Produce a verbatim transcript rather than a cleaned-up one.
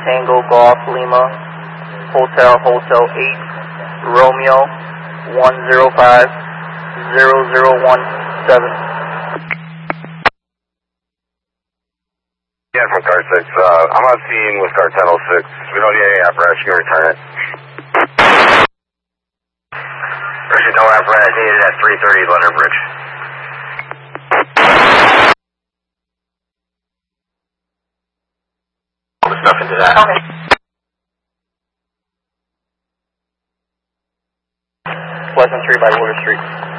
Tango Golf Lima, Hotel Hotel eight, Romeo one zero five zero zero one seven. Yeah, from car six. Uh, I'm on scene with car ten oh six. We don't need any apparatus. You can return it. There's no apparatus needed at three thirty London Bridge. All the stuff into that. Okay. Pleasant Street by Water Street.